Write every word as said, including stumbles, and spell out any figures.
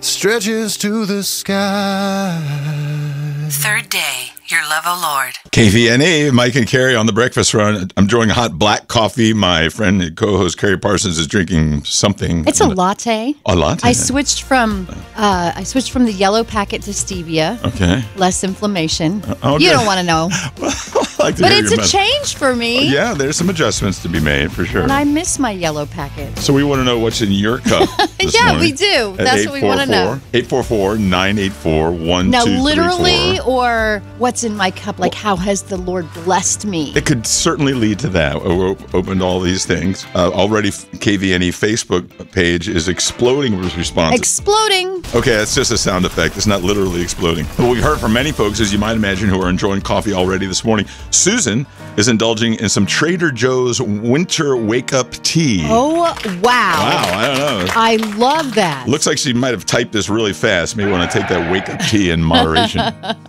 stretches to the sky. Third day, your love, O Lord. K V N A, Mike and Carrie on the breakfast run. I'm enjoying hot black coffee. My friend and co-host Carrie Parsons is drinking something. It's a latte. A latte. I switched from uh, I switched from the yellow packet to stevia. Okay. Less inflammation. Okay. You don't want to know. I like to But hear it's your a mess- change for me. Yeah, there's some adjustments to be made for sure. And I miss my yellow packet. So we want to know what's in your cup this Yeah, morning we do. at That's what we wanna know. eight four four, nine eight four, one two Now, three four. literally, or what's in my cup? Like, how has the Lord blessed me? It could certainly lead to that. We op- opened all these things. Uh, already, K V N E Facebook page is exploding with responses. Exploding. Okay, that's just a sound effect. It's not literally exploding. What we've heard from many folks, as you might imagine, who are enjoying coffee already this morning. Susan is indulging in some Trader Joe's winter wake-up tea. Oh, wow. Wow, I don't know. I love that. Looks like she might have typed this really fast. Maybe want to take that wake-up tea in moderation.